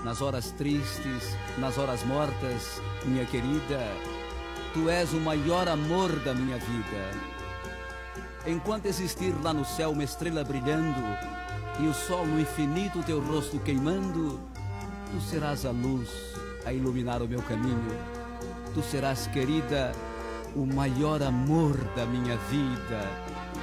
nas horas tristes, nas horas mortas, minha querida, tu és o maior amor da minha vida. Enquanto existir lá no céu uma estrela brilhando e o sol no infinito teu rosto queimando, tu serás a luz a iluminar o meu caminho. Tu serás, querida, o maior amor da minha vida.